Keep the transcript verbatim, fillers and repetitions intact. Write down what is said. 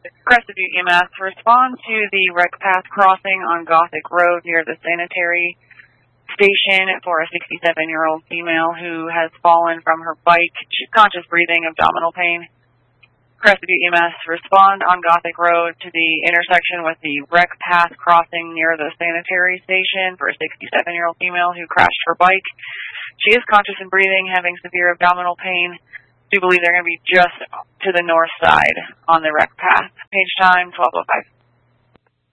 Crested Butte E M S, respond to the wreck path crossing on Gothic Road near the sanitary station for a sixty-seven-year-old female who has fallen from her bike. She's conscious breathing, abdominal pain. Crested Butte E M S, respond on Gothic Road to the intersection with the wreck path crossing near the sanitary station for a sixty-seven-year-old female who crashed her bike. She is conscious and breathing, having severe abdominal pain. Do believe they're going to be just to the north side on the wreck path. Page time, twelve oh five.